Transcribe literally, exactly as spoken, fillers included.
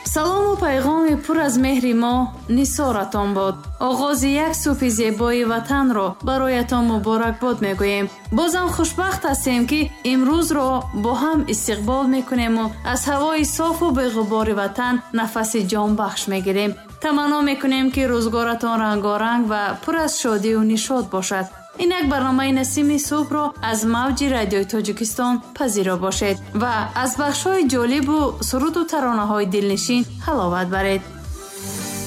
салому пайғоми пур аз меҳри мо нисоратон бод. оғози як субҳи зебои ватанро бароятон муборакбод мегӯем. бозам хушбахт ҳастем ки имрӯзро бо ҳам истиқбол мекунему аз ҳавои софу беғубори ватан нафаси ҷонбахш мегирем. таманно мекунем ки рӯзгоратон рангоранг ва пур аз шодию нишод бошад. инак барномаи Насими Субҳро аз мавҷи радиои Тоҷикистон пазиро бошед ва аз бахшҳои ҷолибу суруду таронаҳои дилнишин ҳаловат баред.